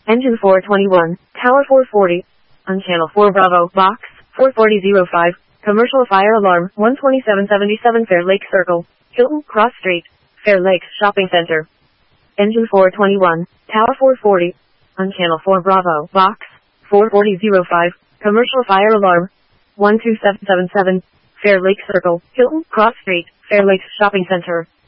Engine 421, Tower 440. On Channel 4 Bravo, Box 44005. Commercial fire alarm 12777 Fair Lake Circle, Hilton Cross Street, Fair Lakes Shopping Center. Engine 421, Tower 440. On Channel 4 Bravo, Box 44005. Commercial fire alarm 12777 Fair Lake Circle, Hilton Cross Street, Fair Lakes Shopping Center.